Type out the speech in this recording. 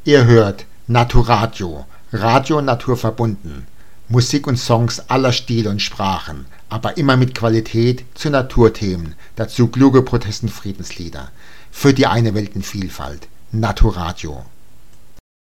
Ihr hört Naturadio, Radio naturverbunden. Musik und Songs aller Stile und Sprachen, aber immer mit Qualität zu Naturthemen, dazu kluge Protest- und Friedenslieder. Für die eine Weltenvielfalt. Naturadio.